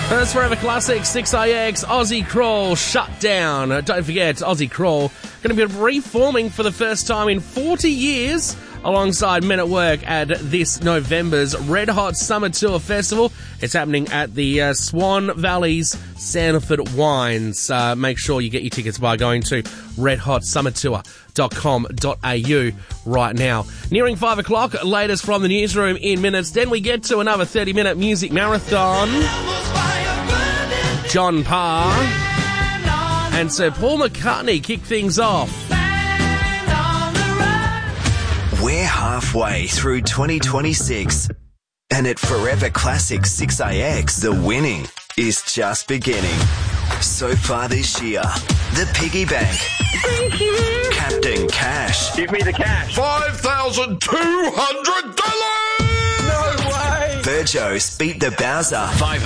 That's Forever Classic, 6IX, Aussie Crawl, shut down. Don't forget, Aussie Crawl going to be reforming for the first time in 40 years alongside Men at Work at this November's Red Hot Summer Tour Festival. It's happening at the Swan Valleys Sanford Wines. Make sure you get your tickets by going to redhotsummertour.com.au right now. Nearing 5 o'clock, latest from the newsroom in minutes. Then we get to another 30-minute music marathon. John Parr and Sir Paul McCartney kick things off. We're halfway through 2026, and at Forever Classic 6IX, the winning is just beginning. So far this year, the piggy bank. Thank you. Captain Cash. Give me the cash. $5,200! No way. Virgos beat the Bowser.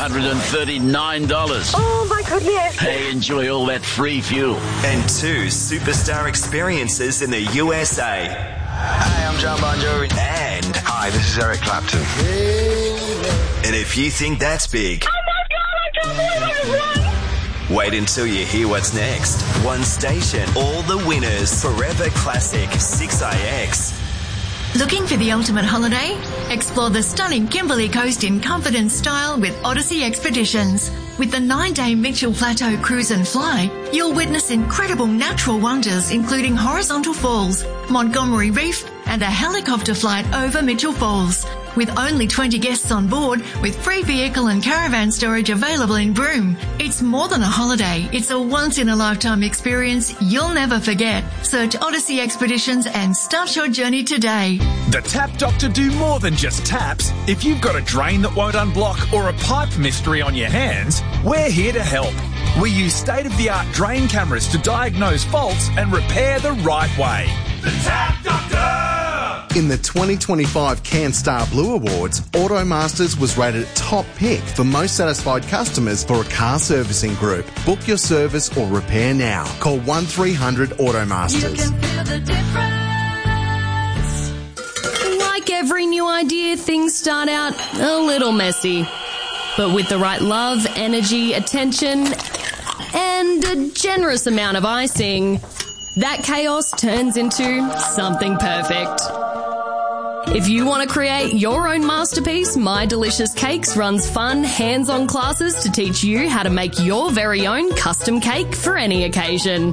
$539. Oh my goodness. Hey, enjoy all that free fuel. And 2 superstar experiences in the USA. Hi, I'm John Bon Jovi. And Hi, this is Eric Clapton. and if you think that's big, Oh my God, I can't believe I won. wait until you hear what's next. One station, all the winners. Forever Classic 6IX. Looking for the ultimate holiday? Explore the stunning Kimberley Coast in comfort and style with Odyssey Expeditions. With the 9-day Mitchell Plateau Cruise and Fly, you'll witness incredible natural wonders including horizontal falls, Montgomery Reef, and a helicopter flight over Mitchell Falls. With only 20 guests on board, with free vehicle and caravan storage available in Broome. It's more than a holiday. It's a once-in-a-lifetime experience you'll never forget. Search Odyssey Expeditions and start your journey today. The Tap Doctor do more than just taps. If you've got a drain that won't unblock or a pipe mystery on your hands, we're here to help. We use state-of-the-art drain cameras to diagnose faults and repair the right way. The Tap Doctor! In the 2025 CanStar Blue Awards, Automasters was rated top pick for most satisfied customers for a car servicing group. Book your service or repair now. Call 1300 Automasters. Like every new idea, things start out a little messy. But with the right love, energy, attention, and a generous amount of icing, that chaos turns into something perfect. If you want to create your own masterpiece, My Delicious Cakes runs fun, hands-on classes to teach you how to make your very own custom cake for any occasion.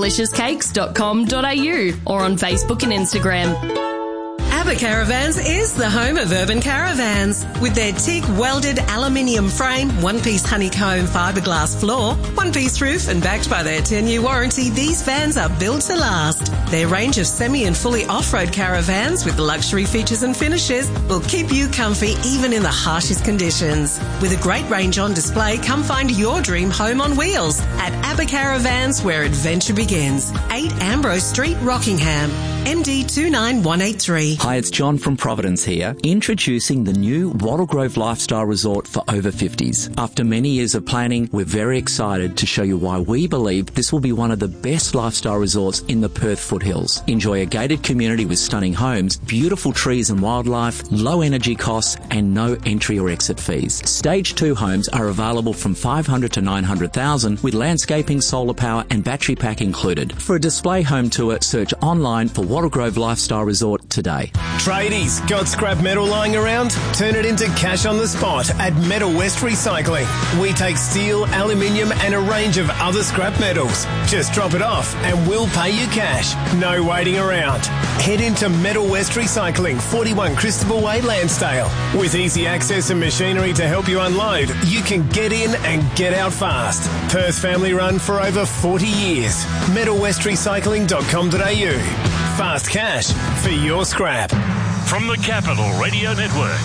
mydeliciouscakes.com.au or on Facebook and Instagram. ABBA Caravans is the home of urban caravans. With their TIG welded aluminium frame, one-piece honeycomb fiberglass floor, one-piece roof, and backed by their 10-year warranty, these vans are built to last. Their range of semi and fully off-road caravans with luxury features and finishes will keep you comfy even in the harshest conditions. With a great range on display, come find your dream home on wheels at ABBA Caravans, where adventure begins. 8 Ambrose Street, Rockingham. MD 29183. Hi, it's John from Providence here, introducing the new Wattle Grove Lifestyle Resort for over 50s. After many years of planning, we're very excited to show you why we believe this will be one of the best lifestyle resorts in the Perth foothills. Enjoy a gated community with stunning homes, beautiful trees and wildlife, low energy costs, and no entry or exit fees. Stage 2 homes are available from $500 to $900,000 with landscaping, solar power, and battery pack included. For a display home tour, search online for Wattle Grove Lifestyle Resort today. Tradies, got scrap metal lying around? Turn it into cash on the spot at Metal West Recycling. We take steel, aluminium and a range of other scrap metals. Just drop it off and we'll pay you cash. No waiting around. Head into Metal West Recycling, 41 Christopher Way, Lansdale. With easy access and machinery to help you unload, you can get in and get out fast. Perth family run for over 40 years. metalwestrecycling.com.au. Fast cash for your scrap. From the Capital Radio Network,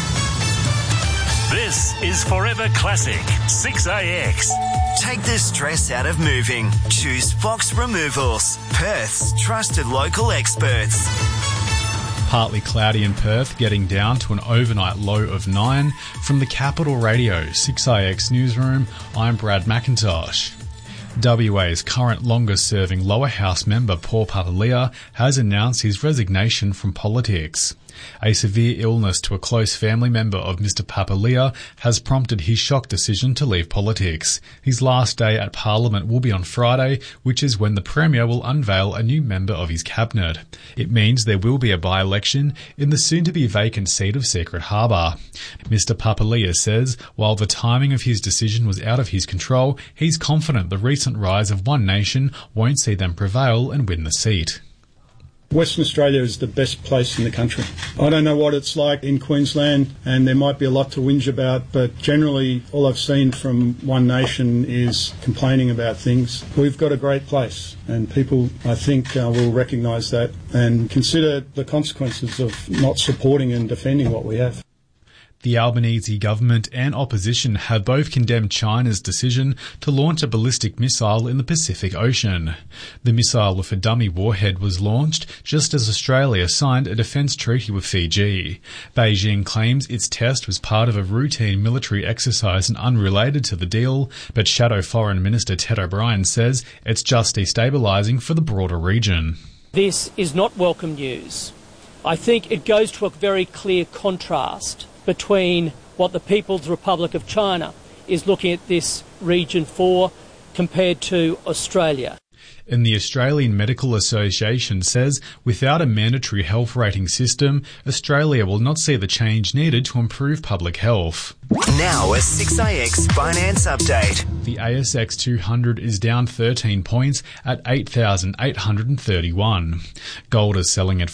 this is Forever Classic 6IX. Take the stress out of moving. Choose Fox Removals, Perth's trusted local experts. Partly cloudy in Perth, getting down to an overnight low of 9. From the Capital Radio 6IX Newsroom, I'm Brad McIntosh. WA's current longest-serving lower house member Paul Papalia has announced his resignation from politics. A severe illness to a close family member of Mr Papalia has prompted his shock decision to leave politics. His last day at Parliament will be on Friday, which is when the Premier will unveil a new member of his cabinet. It means there will be a by-election in the soon-to-be vacant seat of Secret Harbour. Mr Papalia says while the timing of his decision was out of his control, he's confident the recent rise of One Nation won't see them prevail and win the seat. Western Australia is the best place in the country. I don't know what it's like in Queensland, and there might be a lot to whinge about, but generally all I've seen from One Nation is complaining about things. We've got a great place, and people, I think, will recognise that and consider the consequences of not supporting and defending what we have. The Albanese government and opposition have both condemned China's decision to launch a ballistic missile in the Pacific Ocean. The missile with a dummy warhead was launched just as Australia signed a defence treaty with Fiji. Beijing claims its test was part of a routine military exercise and unrelated to the deal, but Shadow Foreign Minister Ted O'Brien says it's just destabilising for the broader region. This is not welcome news. I think it goes to a very clear contrast between what the People's Republic of China is looking at this region for compared to Australia. And the Australian Medical Association says without a mandatory health rating system, Australia will not see the change needed to improve public health. Now a 6AX finance update. The ASX 200 is down 13 points at 8,831. Gold is selling at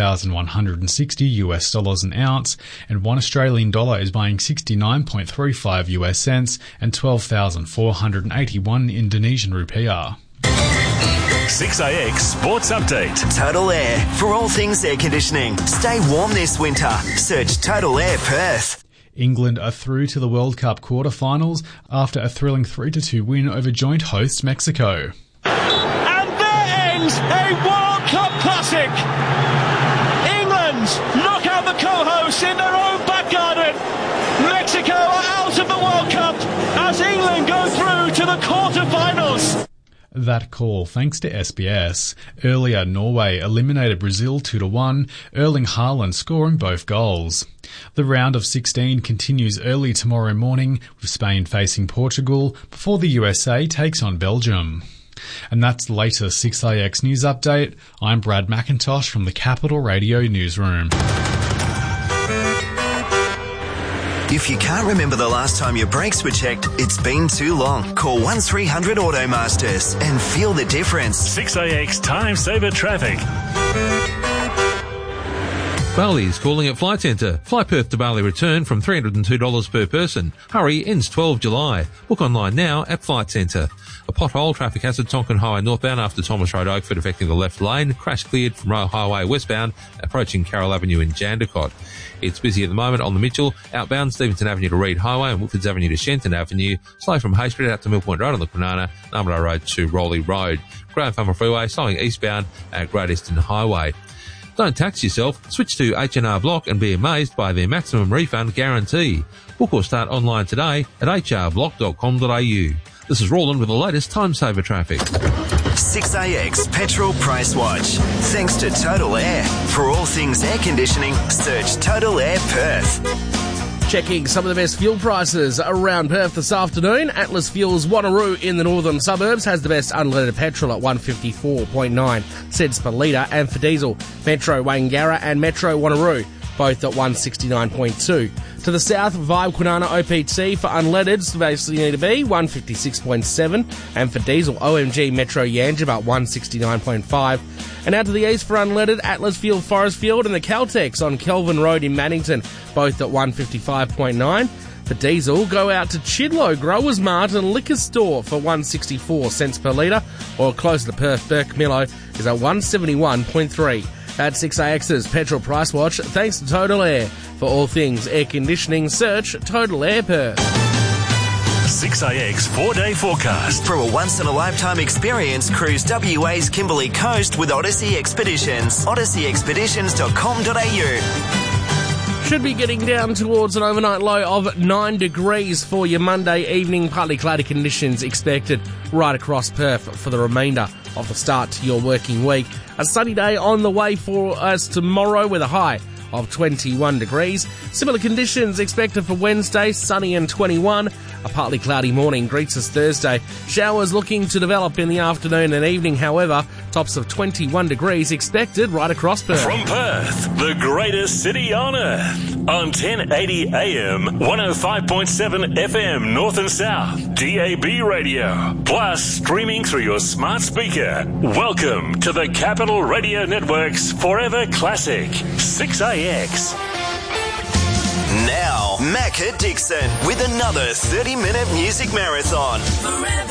$4,160 an ounce, and 1 Australian dollar is buying 69.35 US cents and 12,481 Indonesian rupiah. 6AX Sports Update. Total Air. For all things air conditioning. Stay warm this winter. Search Total Air Perth. England are through to the World Cup quarter-finals after a thrilling 3-2 win over joint hosts Mexico. And there ends a World Cup classic. England knock out the co-hosts in their own back garden. Mexico are out of the World Cup as England go through to the quarter-finals. That call thanks to SBS. Earlier, Norway eliminated Brazil 2-1, Erling Haaland scoring both goals. The round of 16 continues early tomorrow morning, with Spain facing Portugal, before the USA takes on Belgium. And that's the latest 6AX News Update. I'm Brad McIntosh from the Capital Radio Newsroom. If you can't remember the last time your brakes were checked, it's been too long. Call 1300 Automasters and feel the difference. 6AX Time Saver Traffic. Bali is calling at Flight Centre. Fly Perth to Bali return from $302 per person. Hurry, ends 12 July. Book online now at Flight Centre. A pothole, traffic hazard, Tonkin Highway northbound after Thomas Road Oakford affecting the left lane. Crash cleared from Royal Highway westbound, approaching Carroll Avenue in Jandakot. It's busy at the moment on the Mitchell, outbound Stevenson Avenue to Reed Highway and Woodfords Avenue to Shenton Avenue. Slow from Hay Street out to Mill Point Road on the Kwinana, Narmadale Road to Rowley Road. Graham Farmer Freeway, slowing eastbound at Great Eastern Highway. Don't tax yourself. Switch to H&R Block and be amazed by their maximum refund guarantee. Book or start online today at hrblock.com.au. This is Roland with the latest time saver traffic. 6AX Petrol Price Watch. Thanks to Total Air. For all things air conditioning, search Total Air Perth. Checking some of the best fuel prices around Perth this afternoon. Atlas Fuels Wanneroo in the northern suburbs has the best unleaded petrol at 154.9 cents per litre, and for diesel, Metro Wangara and Metro Wanneroo both at 169.2. To the south, Vibe Kwinana OPT for unleaded, basically need to be 156.7, and for diesel, OMG Metro Yanjiba 169.5. And out to the east for unleaded, Atlas Fuel Forestfield and the Caltex on Kelvin Road in Mannington, both at 155.9. For diesel, go out to Chidlow Growers Mart and Liquor Store for 164 cents per litre, or closer to Perth, Burke-Millo is at 171.3. At 6AX's Petrol Price Watch, thanks to Total Air. For all things air conditioning, search Total Air Perth. 6AX 4-day forecast. For a once-in-a-lifetime experience, cruise WA's Kimberley Coast with Odyssey Expeditions. odysseyexpeditions.com.au. Should be getting down towards an overnight low of 9 degrees for your Monday evening. Partly cloudy conditions expected right across Perth for the remainder of the start to your working week. A sunny day on the way for us tomorrow with a high of 21 degrees. Similar conditions expected for Wednesday, sunny and 21. A partly cloudy morning greets us Thursday. Showers looking to develop in the afternoon and evening, however. Tops of 21 degrees expected right across Perth. From Perth, the greatest city on earth. On 1080 AM, 105.7 FM North and South, DAB radio. Plus streaming through your smart speaker. Welcome to the Capital Radio Network's Forever Classic, 6AX. Now, Macca Dixon with another 30-minute music marathon. Forever.